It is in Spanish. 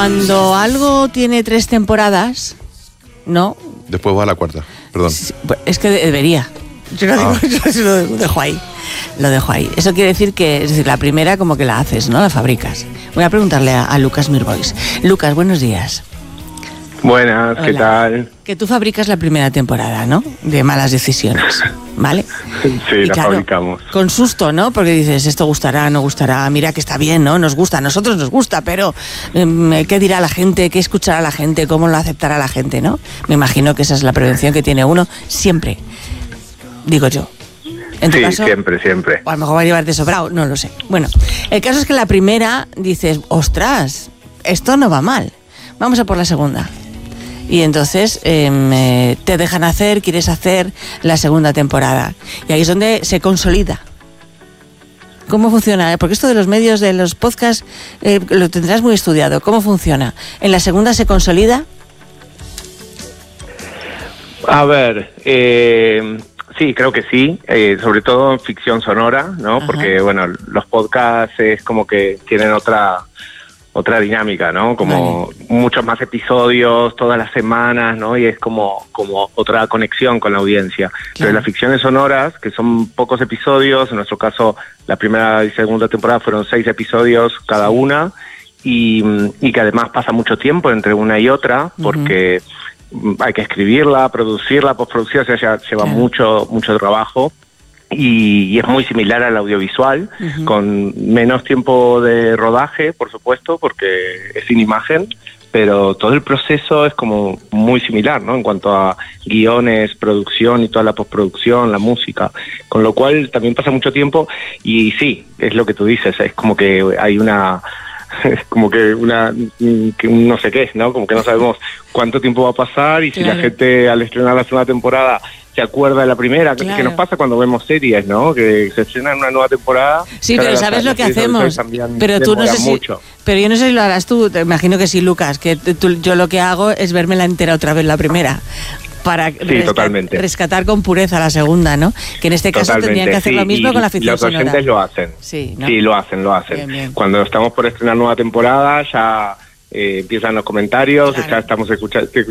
Cuando algo tiene 3 temporadas, ¿no? Después va a la cuarta, perdón. Es que debería. Yo lo dejo ahí. Lo dejo ahí. Eso quiere decir que, es decir, la primera como que la haces, ¿no? La fabricas. Voy a preguntarle a Lucas Mirbois. Lucas, buenos días. Buenas, Hola. ¿qué tal? Que tú fabricas la primera temporada, ¿no? De Malas Decisiones, ¿vale? Sí, Y la claro, fabricamos. con susto, ¿no? Porque dices, esto gustará, no gustará, mira que está bien, ¿no? Nos gusta, a nosotros nos gusta, pero ¿qué dirá la gente? ¿Qué escuchará la gente? ¿Cómo lo aceptará la gente, no? Me imagino que esa es la prevención que tiene uno siempre, digo yo. En tu Sí, caso, siempre. o a lo mejor va a llevarte sobrado, no lo sé. Bueno, el caso es que la primera dices, ostras, esto no va mal, vamos a por la segunda. Y entonces te dejan hacer, quieres hacer la segunda temporada. Y ahí es donde se consolida. ¿Cómo funciona? Porque esto de los medios, de los podcasts, lo tendrás muy estudiado. ¿Cómo funciona? ¿En la segunda se consolida? A ver, sí, creo que sí, sobre todo en ficción sonora, ¿no? Ajá. Porque, bueno, los podcasts es como que tienen otra dinámica, ¿no? Como muchos más episodios todas las semanas, ¿no? Y es como otra conexión con la audiencia. Claro. Pero las ficciones sonoras, que son pocos episodios, en nuestro caso la primera y segunda temporada fueron 6 episodios cada una, y que además pasa mucho tiempo entre una y otra, porque hay que escribirla, producirla, postproducirla, o sea, lleva Claro. mucho trabajo. Y es muy similar al audiovisual, con menos tiempo de rodaje, por supuesto, porque es sin imagen, pero todo el proceso es como muy similar, ¿no? En cuanto a guiones, producción y toda la postproducción, la música, con lo cual también pasa mucho tiempo y sí, es lo que tú dices, es como que hay como que un no sé qué, ¿no? Como que no sabemos cuánto tiempo va a pasar y si la gente al estrenar la segunda temporada se acuerda de la primera, Claro. que nos pasa cuando vemos series, ¿no? Que se estrena una nueva temporada. Sí, claro, pero ¿sabes lo que hacemos? Pero tú no sé si... mucho. Pero yo no sé si lo harás tú, te imagino que sí, Lucas, que yo lo que hago es verme la entera otra vez la primera. Para totalmente. rescatar con pureza la segunda, ¿no? Que en este caso Totalmente, tendrían que hacer lo mismo con la ficción sonora. Los oyentes lo hacen. Sí, ¿no? Sí, lo hacen. Bien, bien. Cuando estamos por estrenar nueva temporada ya empiezan los comentarios, Claro. ya estamos escuchando